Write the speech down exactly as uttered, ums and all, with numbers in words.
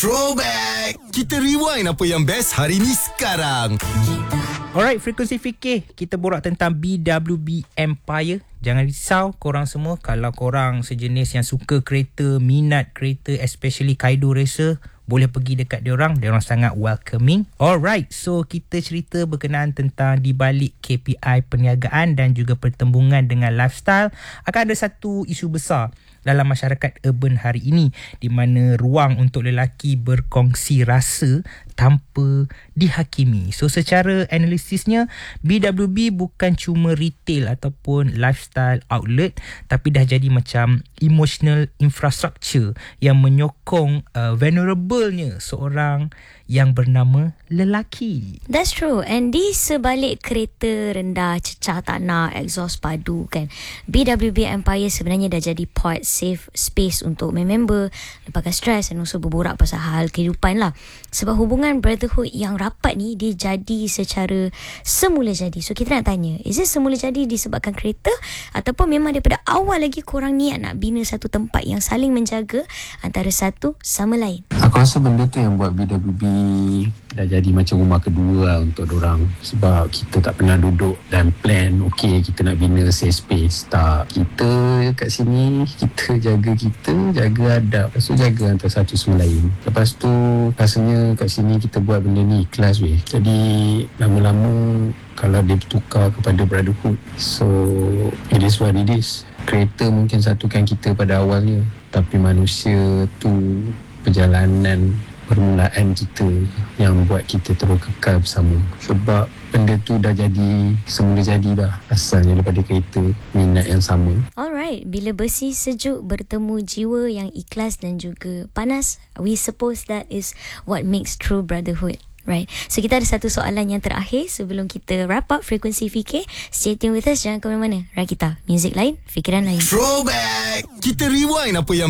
Throwback. Kita rewind apa yang best hari ni sekarang. Alright, Frekuensi Fikir. Kita borak tentang B W B Empire. Jangan risau korang semua. Kalau korang sejenis yang suka kereta, minat kereta, especially Kaido Racer, boleh pergi dekat diorang. Diorang sangat welcoming. Alright, so kita cerita berkenaan tentang di balik K P I perniagaan dan juga pertembungan dengan lifestyle. Akan ada satu isu besar dalam masyarakat urban hari ini, di mana ruang untuk lelaki berkongsi rasa tanpa dihakimi. So secara analisisnya, B W B bukan cuma retail ataupun lifestyle outlet, tapi dah jadi macam emotional infrastructure yang menyokong uh, vulnerable-nya seorang yang bernama lelaki. That's true. And di sebalik kereta rendah, cecah tanah, exhaust padu kan, B W B Empire sebenarnya dah jadi port safe space untuk member lepaskan stres dan also berborak pasal hal kehidupan lah. Sebab hubungan brotherhood yang rapat ni dia jadi secara semula jadi. So kita nak tanya, is it semula jadi disebabkan kereta ataupun memang daripada awal lagi korang niat nak bina satu tempat yang saling menjaga antara satu sama lain? Aku rasa benda tu yang buat B W B dah jadi macam rumah kedua lah untuk dorang. Sebab kita tak pernah duduk dan plan, okay kita nak bina safe space. Tak, kita kat sini, kita jaga kita, jaga adab, lepas tu jaga antara satu sama lain. Lepas tu rasanya kat sini kita buat benda ni ikhlas weh. Jadi lama-lama kalau dia bertukar kepada brotherhood, so it is what it is. Kereta mungkin satukan kita pada awalnya, tapi manusia tu perjalanan permulaan kita yang buat kita terus kekal bersama. Sebab benda tu dah jadi semula jadi dah, asalnya daripada kereta, minat yang sama. Alright, bila besi sejuk bertemu jiwa yang ikhlas dan juga panas, we suppose that is what makes true brotherhood. Right. So kita ada satu soalan yang terakhir sebelum kita wrap up Frekuensi Fikir. Stay tuned with us, jangan ke mana-mana. Rakita, muzik lain, fikiran lain. Throwback. Kita rewind apa yang